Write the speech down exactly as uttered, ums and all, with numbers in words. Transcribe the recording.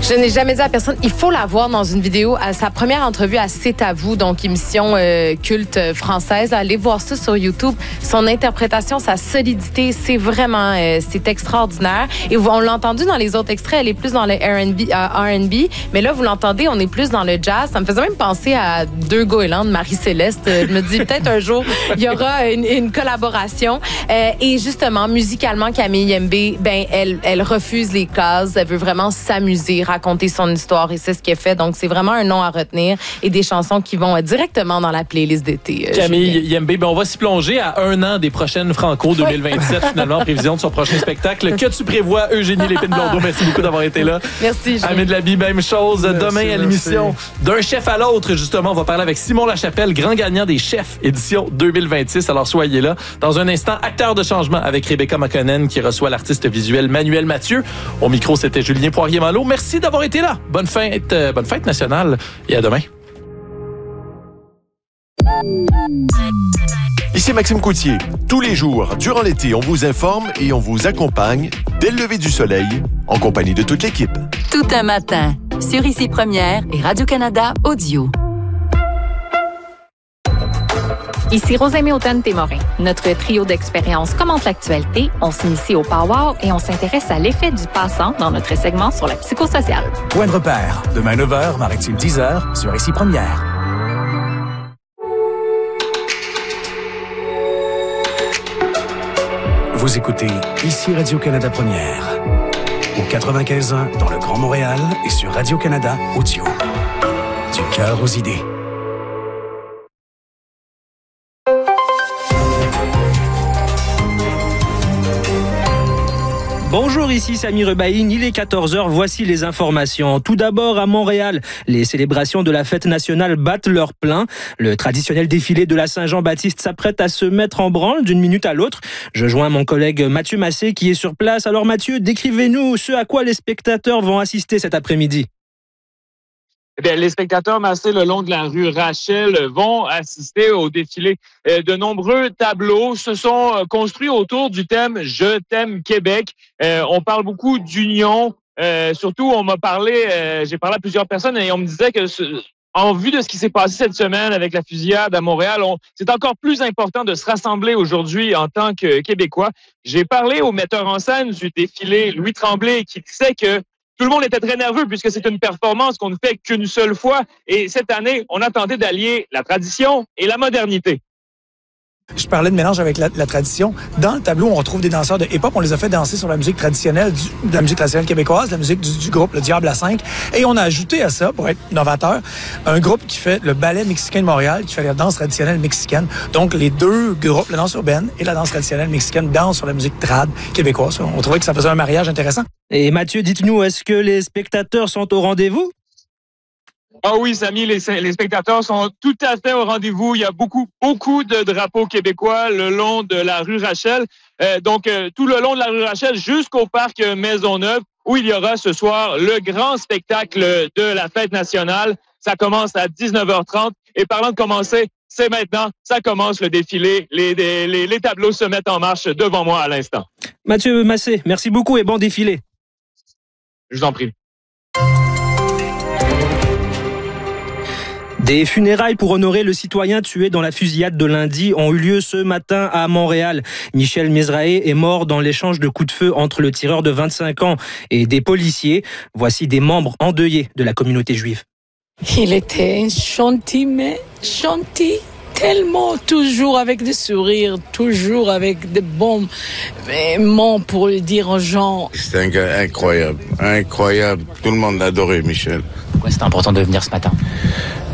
Je n'ai jamais dit à personne. Il faut la voir dans une vidéo. À sa première entrevue à C'est à vous, donc émission euh, culte française. Allez voir ça sur YouTube. Son interprétation, sa solidité, c'est vraiment, euh, c'est extraordinaire. Et on l'a entendu dans les autres extraits. Elle est plus dans le R and B, euh, R and B. Mais là, vous l'entendez, on est plus dans le jazz. Ça me faisait même penser à deux goélands de Marie-Céleste. Je me dis peut-être un jour il y aura une, une collaboration. Euh, et justement, musicalement, Camille Yembe, ben elle, elle refuse les cases. Elle veut vraiment s'amuser, raconter son histoire et c'est ce qu'elle fait. Donc, c'est vraiment un nom à retenir et des chansons qui vont directement dans la playlist d'été. Euh, Camille Yembe, ben on va s'y plonger à un an des prochaines Franco deux mille vingt-sept, oui. Finalement, en prévision de son prochain spectacle. Que tu prévois, Eugénie Lépine-Blondeau? Merci beaucoup d'avoir été là. Merci. Amé de Laby, même chose. Merci, demain à l'émission. D'un chef à l'autre, justement, on va parler avec Simon Lachapelle, grand gagnant des chefs, édition deux mille vingt-six. Alors, soyez là. Dans un instant, acteur de changement avec Rebecca McConnell qui reçoit l'artiste visuel Manuel Mathieu. Au micro, c'était Julien Poirier-Malo. Merci d'avoir été là. Bonne fête, euh, bonne fête nationale et à demain. Ici Maxime Coutier. Tous les jours, durant l'été, on vous informe et on vous accompagne dès le lever du soleil en compagnie de toute l'équipe. Tout un matin, sur Ici Première et Radio-Canada Audio. Ici Rosemée Automne-Témorin. Notre trio d'expériences commente l'actualité. On s'initie au power et on s'intéresse à l'effet du passant dans notre segment sur la psychosociale. Point de repère. Demain neuf heures, Maritime dix heures, sur Ici Première. Vous écoutez Ici Radio-Canada Première. Au quatre-vingt-quinze ans dans le Grand Montréal et sur Radio-Canada Audio. Du cœur aux idées. Bonjour, ici Samy Rebaïne, il est quatorze heures, voici les informations. Tout d'abord, à Montréal, les célébrations de la fête nationale battent leur plein. Le traditionnel défilé de la Saint-Jean-Baptiste s'apprête à se mettre en branle d'une minute à l'autre. Je joins mon collègue Mathieu Massé qui est sur place. Alors Mathieu, décrivez-nous ce à quoi les spectateurs vont assister cet après-midi. Eh bien, les spectateurs massés le long de la rue Rachel vont assister au défilé. De nombreux tableaux se sont construits autour du thème « Je t'aime Québec ». Euh, on parle beaucoup d'union. Euh, surtout, on m'a parlé, euh, j'ai parlé à plusieurs personnes et on me disait que ce, en vue de ce qui s'est passé cette semaine avec la fusillade à Montréal, on, c'est encore plus important de se rassembler aujourd'hui en tant que Québécois. J'ai parlé au metteur en scène du défilé, Louis Tremblay, qui disait que tout le monde était très nerveux puisque c'est une performance qu'on ne fait qu'une seule fois. Et cette année, on a tenté d'allier la tradition et la modernité. Je parlais de mélange avec la, la tradition. Dans le tableau, on retrouve des danseurs de hip-hop. On les a fait danser sur la musique traditionnelle, du, de la musique traditionnelle québécoise, la musique du, du groupe Le Diable à cinq. Et on a ajouté à ça, pour être novateur, un groupe qui fait le ballet mexicain de Montréal, qui fait la danse traditionnelle mexicaine. Donc, les deux groupes, la danse urbaine et la danse traditionnelle mexicaine, dansent sur la musique trad québécoise. On trouvait que ça faisait un mariage intéressant. Et Mathieu, dites-nous, est-ce que les spectateurs sont au rendez-vous? Ah oui, Samy, les, les spectateurs sont tout à fait au rendez-vous. Il y a beaucoup, beaucoup de drapeaux québécois le long de la rue Rachel. Euh, donc, euh, tout le long de la rue Rachel jusqu'au parc Maisonneuve, où il y aura ce soir le grand spectacle de la fête nationale. Ça commence à dix-neuf heures trente. Et parlant de commencer, c'est maintenant. Ça commence le défilé. Les, les, les tableaux se mettent en marche devant moi à l'instant. Mathieu Massé, merci beaucoup et bon défilé. Je vous en prie. Des funérailles pour honorer le citoyen tué dans la fusillade de lundi ont eu lieu ce matin à Montréal. Michel Mizrahe est mort dans l'échange de coups de feu entre le tireur de vingt-cinq ans et des policiers. Voici des membres endeuillés de la communauté juive. Il était gentil, mais gentil. Tellement, toujours avec des sourires, toujours avec des bons mots pour le dire aux gens. C'est un gars incroyable, incroyable. Tout le monde l'a adoré, Michel. Pourquoi c'était important de venir ce matin?